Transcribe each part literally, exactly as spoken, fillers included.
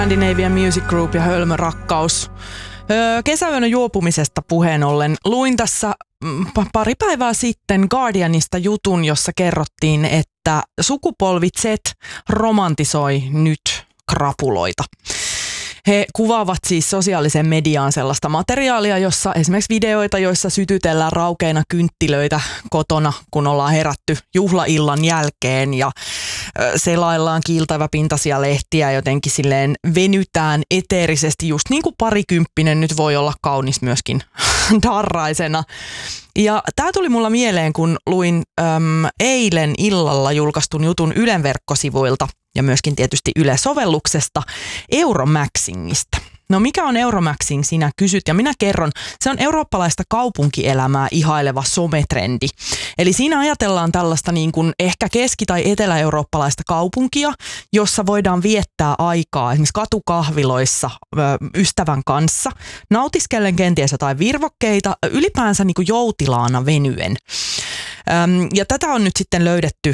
Scandinavian Music Group ja Hölmö Rakkaus. Öö, kesäyönä juopumisesta puheen ollen luin tässä mm, pari päivää sitten Guardianista jutun, jossa kerrottiin, että sukupolvi Z romantisoi nyt krapuloita. He kuvaavat siis sosiaaliseen mediaan sellaista materiaalia, jossa esimerkiksi videoita, joissa sytytellään raukeina kynttilöitä kotona, kun ollaan herätty juhlaillan jälkeen ja selaillaan kiiltäväpintaisia lehtiä, jotenkin silleen venytään eteerisesti, just niin kuin parikymppinen nyt voi olla kaunis myöskin darraisena. Ja tämä tuli mulla mieleen, kun luin äm, eilen illalla julkaistun jutun Ylen verkkosivuilta ja myöskin tietysti Yle-sovelluksesta Euromaxingista. No mikä on Euromaxing, sinä kysyt, ja minä kerron. Se on eurooppalaista kaupunkielämää ihaileva sometrendi. Eli siinä ajatellaan tällaista niin kuin ehkä keski- tai etelä-eurooppalaista kaupunkia, jossa voidaan viettää aikaa esimerkiksi katukahviloissa ö, ystävän kanssa, nautiskellen kenties jotain virvokkeita, ylipäänsä niin kuin joutilaana venyen. Öm, ja tätä on nyt sitten löydetty.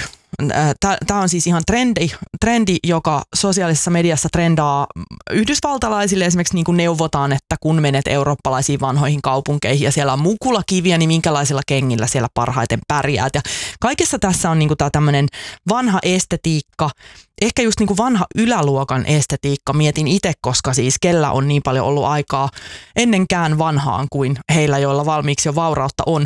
Tämä on siis ihan trendi, trendi, joka sosiaalisessa mediassa trendaa yhdysvaltalaisille. Esimerkiksi niin kuin neuvotaan, että kun menet eurooppalaisiin vanhoihin kaupunkeihin ja siellä on mukulakiviä, niin minkälaisilla kengillä siellä parhaiten pärjäät. Ja kaikessa tässä on niin kuin tämä tämmöinen vanha estetiikka, ehkä just niin kuin vanha yläluokan estetiikka. Mietin itse, koska siis kellä on niin paljon ollut aikaa ennenkään vanhaan kuin heillä, joilla valmiiksi jo vaurautta on.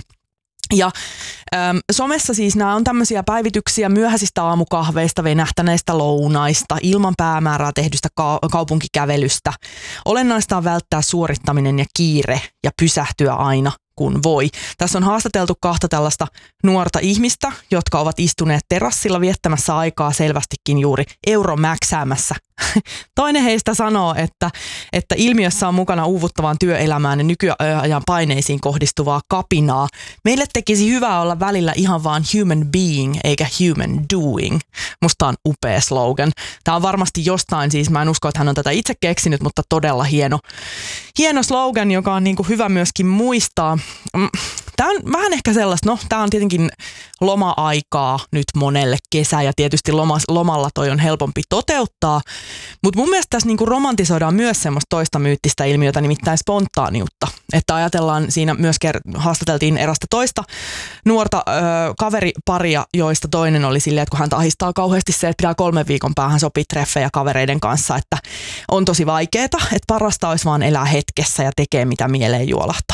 Ja äm, somessa siis nämä on tämmöisiä päivityksiä myöhäisistä aamukahveista, venähtäneistä lounaista, ilman päämäärää tehdystä ka- kaupunkikävelystä. Olennaista on välttää suorittaminen ja kiire ja pysähtyä aina kun voi. Tässä on haastateltu kahta tällaista nuorta ihmistä, jotka ovat istuneet terassilla viettämässä aikaa selvästikin juuri euromäksäämässä. Toinen heistä sanoo, että, että ilmiössä on mukana uuvuttavaan työelämään ja nykyajan paineisiin kohdistuvaa kapinaa. Meille tekisi hyvää olla välillä ihan vaan human being eikä human doing. Musta on upea slogan. Tämä on varmasti jostain, siis mä en usko, että hän on tätä itse keksinyt, mutta todella hieno, hieno slogan, joka on niin kuin hyvä myöskin muistaa. Tämä on vähän ehkä sellaista, no tämä on tietenkin loma-aikaa nyt monelle, kesä, ja tietysti loma, lomalla toi on helpompi toteuttaa, mutta mun mielestä tässä niinku romantisoidaan myös semmoista toista myyttistä ilmiötä, nimittäin spontaaniutta. Että ajatellaan, siinä myös ker- haastateltiin erästä toista nuorta ö, kaveriparia, joista toinen oli silleen, että kun häntä ahistaa kauheasti se, että pitää kolmen viikon päähän sopia treffejä kavereiden kanssa, että on tosi vaikeaa, että parasta olisi vaan elää hetkessä ja tekee mitä mieleen juolahtaa.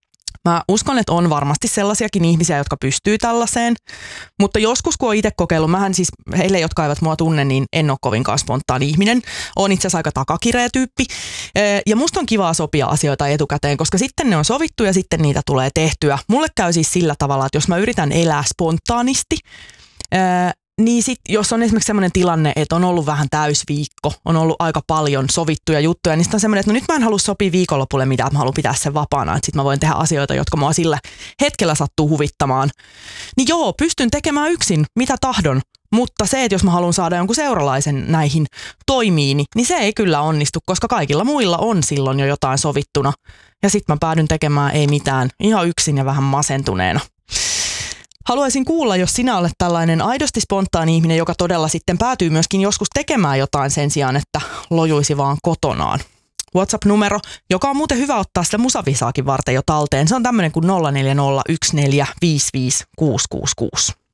Mä uskon, että on varmasti sellaisiakin ihmisiä, jotka pystyy tällaiseen, mutta joskus kun olen itse kokeillut, mähän siis heille, jotka eivät mua tunne, niin en ole kovinkaan spontaani ihminen. Olen itse asiassa aika takakireä tyyppi ja musta on kivaa sopia asioita etukäteen, koska sitten ne on sovittu ja sitten niitä tulee tehtyä. Mulle käy siis sillä tavalla, että jos mä yritän elää spontaanisti, niin sit, jos on esimerkiksi sellainen tilanne, että on ollut vähän täysviikko, on ollut aika paljon sovittuja juttuja, niin sitten on semmoinen, että no nyt mä en halua sopia viikonlopulle mitään, mä haluan pitää sen vapaana, että sit mä voin tehdä asioita, jotka mua sillä hetkellä sattuu huvittamaan. Niin joo, pystyn tekemään yksin, mitä tahdon, mutta se, että jos mä haluan saada jonkun seuralaisen näihin toimiini, niin se ei kyllä onnistu, koska kaikilla muilla on silloin jo jotain sovittuna. Ja sit mä päädyn tekemään ei mitään, ihan yksin ja vähän masentuneena. Haluaisin kuulla, jos sinä olet tällainen aidosti spontaani ihminen, joka todella sitten päätyy myöskin joskus tekemään jotain sen sijaan, että lojuisi vaan kotonaan. WhatsApp-numero, joka on muuten hyvä ottaa sitä musavisaakin varten jo talteen. Se on tämmöinen kuin nolla neljä nolla yksi neljä viisi viisi kuusi kuusi kuusi.